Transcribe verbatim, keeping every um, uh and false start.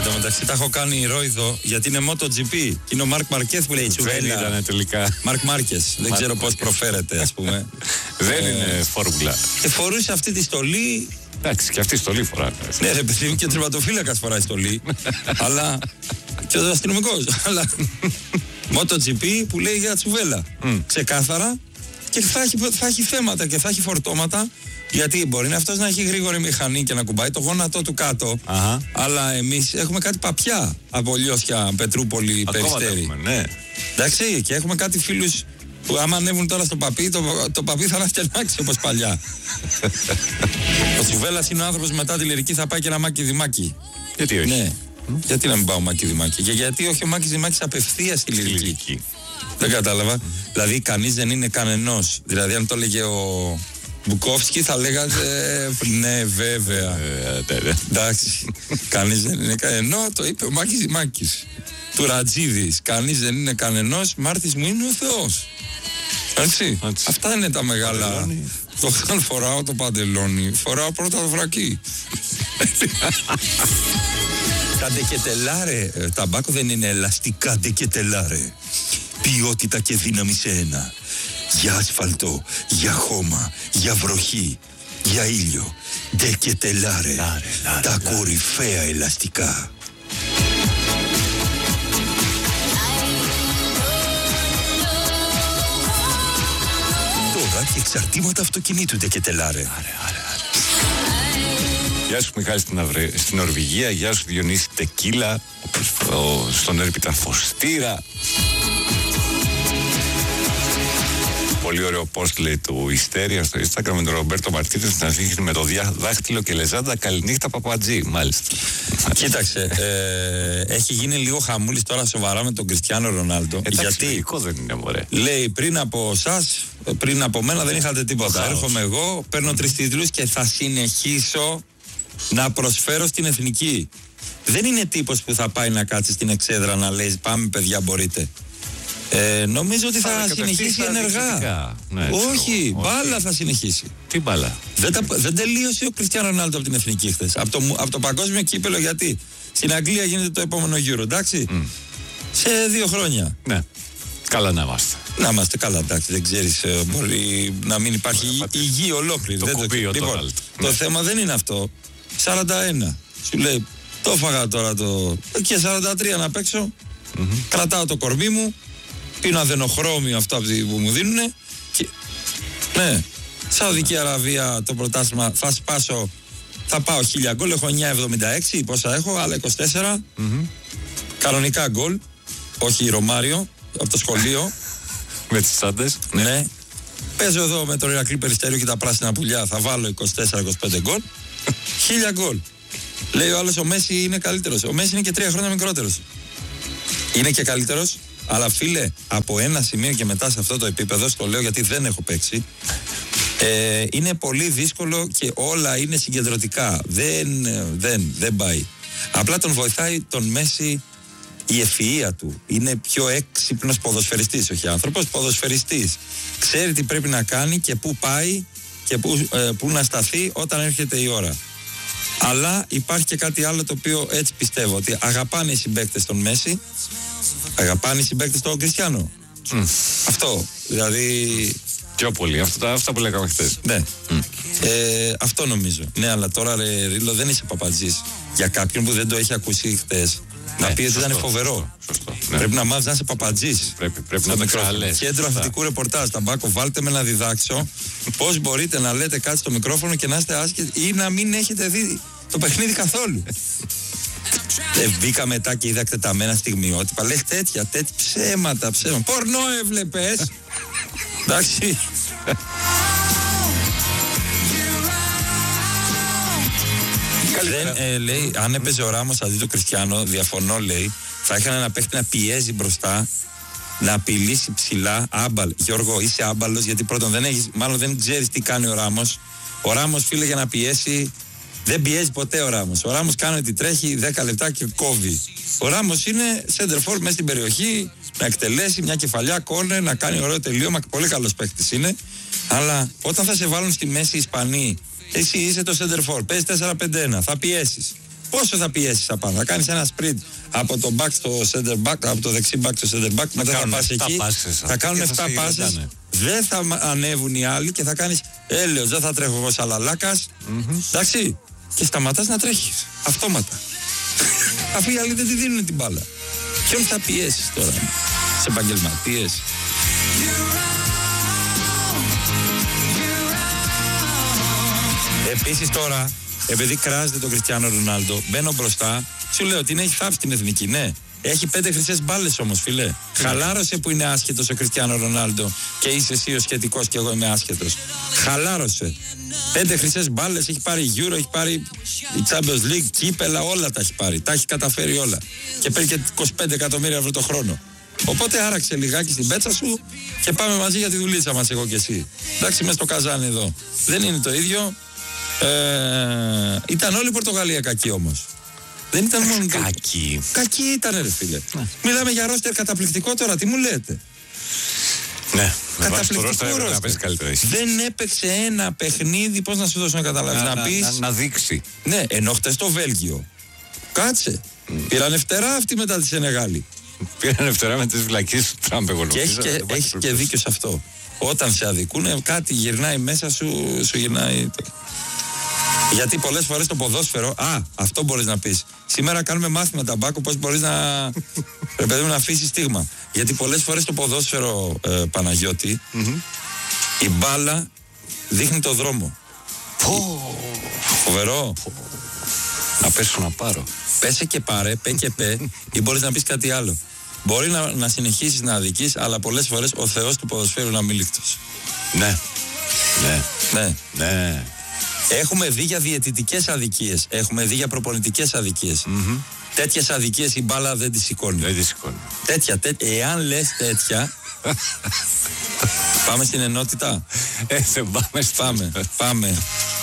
τω μεταξύ τα έχω κάνει ρόιδο γιατί είναι MotoGP. Είναι ο Μαρκ Μαρκέθ που λέει τσουβέλα. Δεν ήταν τελικά. Μαρκ Μάρκες. Δεν ξέρω πώς προφέρεται, ας πούμε. Δεν είναι φόρμουλα. Και φορούσε αυτή τη στολή. Εντάξει, και αυτή η στολή φορά. Ναι, ρε παιδί μου, και ο τερματοφύλακας φοράει στολή. Αλλά. Και ο αστυνομικός. Αλλά. MotoGP που λέει για τσουβέλα. Mm. Ξεκάθαρα. Και θα έχει, θα έχει θέματα και θα έχει φορτώματα. Γιατί μπορεί αυτός να έχει γρήγορη μηχανή και να κουμπάει το γόνατό του κάτω. Uh-huh. Αλλά εμείς έχουμε κάτι παπιά από Λιώσια, Πετρούπολη, Περιστέρι. Έχουμε, ναι. Εντάξει, και έχουμε κάτι φίλους που άμα ανέβουν τώρα στο παπί, το, το παπί θα αναστελάξει όπως παλιά. Ο Τσουβέλλας είναι ο άνθρωπος μετά τη λυρική θα πάει και ένα Μάκη Δημάκη. Γιατί όχι. Ναι. Mm. Γιατί να μην πάω Μάκη Δημάκη. Και γιατί όχι ο Μάκης Δημάκης απευθείας στη λυρική. λυρική. Δεν κατάλαβα. Mm. Δηλαδή κανείς δεν είναι κανενός. Δηλαδή αν το έλεγε ο Μπουκόφσκι θα λέγατε ναι βέβαια. Εντάξει. Κανείς δεν είναι κανενός. Το είπε ο Μάκης Δημάκης. Του Ρατζίδης. Κανείς δεν είναι κανενός. Μάρτης μου είναι ο Θεός. Έτσι. Αυτά είναι τα μεγάλα. Το όταν φοράω το παντελόνι, φοράω πρώτα το βρακί. Τα ντεκετελάρε, ταμπάκο δεν είναι ελαστικά ντεκετελάρε. Ποιότητα και δύναμη σε ένα. Για ασφαλτό, για χώμα, για βροχή, για ήλιο. Ντεκετελάρε, τα κορυφαία ελαστικά. Τώρα και εξαρτήματα αυτοκινήτου ντεκετελάρε. Γεια σου Μιχάλη στην, Αυρε... στην Νορβηγία, γεια σου Διονύση Τεκίλα, ο... στον Έρπιτα Φωστήρα. Πολύ ωραίο post λέει του Ιστέρια στο Instagram με τον Ρομπέρτο Μαρτίνες να δείχνει με το δάχτυλο και λεζάντα καληνύχτα παπατζή, μάλιστα. Κοίταξε, ε, έχει γίνει λίγο χαμούλης τώρα σοβαρά με τον Κριστιάνο Ρονάλντο. Εντάξει, γιατί δεν είναι μωρέ. Λέει πριν από εσάς, πριν από μένα δεν είχατε τίποτα. Χάος. Έρχομαι εγώ, παίρνω mm. τρεις τίτλους και θα συνεχίσω να προσφέρω στην εθνική. Δεν είναι τύπος που θα πάει να κάτσει στην εξέδρα να λέει πάμε παιδιά μπορείτε. Ε, νομίζω ότι θα, θα συνεχίσει ενεργά. Ναι, όχι, ο, μπάλα θα συνεχίσει. Τι μπάλα? Δεν, τα, δεν τελείωσε ο Κριστιάνο Ρονάλντο από την εθνική χθες. Από το, από το παγκόσμιο κύπελο γιατί στην Αγγλία γίνεται το επόμενο Euro, εντάξει. Mm. Σε δύο χρόνια. Ναι. Καλά να είμαστε. Να είμαστε καλά, εντάξει. Δεν ξέρεις, μπορεί να μην υπάρχει η γη ολόκληρη. Το κουμπί, το, λοιπόν, το ναι. θέμα δεν είναι αυτό. σαράντα ένα. Σου λέει, το φάγα τώρα το. Και σαράντα τρία να παίξω. Mm-hmm. Κρατάω το κορμί μου. Πίνω αδενοχρώμιο αυτά που μου δίνουνε. Και... Ναι. Σαουδική Αραβία το πρωτάθλημα θα σπάσω. Θα πάω χίλια γκολ. Έχω εννιά εβδομήντα έξι. Πόσα έχω, άλλα είκοσι τέσσερα. Mm-hmm. Κανονικά γκολ. Όχι Ρωμάριο. Από το σχολείο. Με τις τσάντες. Ναι. ναι. Παίζω εδώ με το Ηρακλή Περιστέριο και τα πράσινα πουλιά. Θα βάλω είκοσι τέσσερα είκοσι πέντε γκολ. Χίλια γκολ. Λέει ο άλλος ο Μέση είναι καλύτερος. Ο Μέση είναι και τρία χρόνια μικρότερος. Είναι και καλύτερος. Αλλά φίλε, από ένα σημείο και μετά σε αυτό το επίπεδο, στο λέω γιατί δεν έχω παίξει, ε, είναι πολύ δύσκολο και όλα είναι συγκεντρωτικά. Δεν, δεν, δεν πάει. Απλά τον βοηθάει τον Μέση η ευφυΐα του. Είναι πιο έξυπνος ποδοσφαιριστής, όχι άνθρωπος, ποδοσφαιριστής. Ξέρει τι πρέπει να κάνει και πού πάει και πού, ε, πού να σταθεί όταν έρχεται η ώρα. Αλλά υπάρχει και κάτι άλλο το οποίο έτσι πιστεύω, ότι αγαπάνε οι συμπαίκτες τον Μέση, αγαπάνε οι συμπαίκτες τον Κριστιάνο. Mm. Αυτό, δηλαδή... Πιο πολύ, αυτά, αυτά που λέγαμε χθες. Ναι, mm. ε, αυτό νομίζω. Ναι, αλλά τώρα ρε Ρίλο δεν είσαι παπατζής. Για κάποιον που δεν το έχει ακούσει χθες, ναι, να πει ότι ήταν φοβερό. Σωστό, ναι. Πρέπει να μάθεις να είσαι παπατζής. Πρέπει, πρέπει να το ξαναλές. Κέντρο αθλητικού ρεπορτάζ. Ταμπάκο, βάλτε με να διδάξω πώς μπορείτε να λέτε κάτι στο μικρόφωνο και να είστε άσχετοι ή να μην έχετε δει το παιχνίδι καθόλου. Ε, μπήκα μετά και είδα εκτεταμένα στιγμιότυπα. Λες τέτοια, τέτοια ψέματα, ψέματα. Πορνό έβλεπες. Εντάξει. Δεν, ε, λέει, αν έπαιζε ο Ράμος αντί του Κριστιάνο, διαφωνώ, λέει, θα είχαν ένα παίχτη να πιέζει μπροστά, να απειλήσει ψηλά. Άμπαλ, Γιώργο, είσαι άμπαλος, γιατί πρώτον δεν έχεις, μάλλον δεν ξέρεις τι κάνει ο Ράμος. Ο Ράμος, φίλε, για να πιέσει, δεν πιέζει ποτέ ο Ράμος. Ο Ράμος κάνει ότι τρέχει δέκα λεπτά και κόβει. Ο Ράμος είναι center forward μέσα στην περιοχή, να εκτελέσει μια κεφαλιά, κόρνερ, να κάνει ωραίο τελείωμα. Πολύ καλός παίχτης είναι. Αλλά όταν θα σε βάλουν στη μέση οι Ισπανοί, εσύ είσαι το center forward, παίζει τέσσερα πέντε ένα, θα πιέσεις. Πόσο θα πιέσεις απάνω? Θα κάνεις ένα sprint από το back στο center back, από το δεξί back στο center back, μετά θα πας εκεί, πάσες, θα κάνουν επτά πάσες, δεν θα ανέβουν οι άλλοι και θα κάνεις έλεος, δεν θα τρέχω εγώ σαν λαλάκας, mm-hmm. εντάξει, και σταματάς να τρέχεις, αυτόματα. Αφού οι άλλοι δεν τη δίνουν την μπάλα. Ποιον θα πιέσεις τώρα, σε επαγγελματίες? Επίσης τώρα, επειδή κράζεται τον Κριστιάνο Ρονάλντο, μπαίνω μπροστά, σου λέω την έχει θάψει την εθνική, ναι. Έχει πέντε χρυσές μπάλες όμως, φιλέ. Mm. Χαλάρωσε που είναι άσχετος ο Κριστιάνο Ρονάλντο και είσαι εσύ ο σχετικός και εγώ είμαι άσχετος. Χαλάρωσε. Πέντε χρυσές μπάλες, έχει πάρει Euro, έχει πάρει η Champions League, κύπελα, όλα τα έχει πάρει. Τα έχει καταφέρει όλα. Και παίρνει και είκοσι πέντε εκατομμύρια ευρώ το χρόνο. Οπότε άραξε λιγάκι στην πέτσα σου και πάμε μαζί για τη δουλίτσα μας, εγώ και εσύ. Εντάξει, μες στο καζάνι εδώ. Δεν είναι το ίδιο. Ε, ήταν όλη η Πορτογαλία κακή όμως. Δεν ήταν μόνο κακή. Κακή ήταν, ρε φίλε. Ναι. Μιλάμε για ρόστερ καταπληκτικό τώρα, τι μου λέτε? Ναι, καταπληκτικό ρόστερ. Να παίζει καλύτερα. Δεν έπαιξε ένα παιχνίδι, πώς να σου δώσω να καταλάβεις, να, να, πεις. Να, να δείξει. Ναι, ενώ χτες το Βέλγιο. Κάτσε. Mm. Πήρανε φτερά αυτοί μετά τη Σενεγάλη. Πήρανε φτερά με τις βλακίες του Τραμπ, εγώ και έχει και, έχεις και δίκιο σε αυτό. Όταν σε αδικούνε, κάτι γυρνάει μέσα σου, σου γυρνάει. Γιατί πολλές φορές το ποδόσφαιρο, α, αυτό μπορείς να πεις. Σήμερα κάνουμε μάθημα ταμπάκου, πώς μπορείς να, ρε παιδί μου, να αφήσεις στίγμα. Γιατί πολλές φορές το ποδόσφαιρο, ε, Παναγιώτη, mm-hmm. η μπάλα δείχνει το δρόμο. Πω. Φοβερό. Πω. Να πέσω να πάρω. Πέσε και πάρε, πέ και πέ, ή μπορείς να πεις κάτι άλλο. Μπορεί να, να συνεχίσεις να αδικείς, αλλά πολλές φορές ο Θεός του ποδοσφαίρου είναι αμήλικτος. Ναι. Ναι. Ναι. Ναι. Έχουμε δει για διαιτητικές αδικίες, έχουμε δει για προπονητικές αδικίες. Mm-hmm. Τέτοιες αδικίες η μπάλα δεν τις σηκώνει. Δεν τις σηκώνει. Τέτοια, τέτοια. Εάν λες τέτοια. Πάμε στην ενότητα. Ε, δεν πάμε στην Πάμε, πάμε.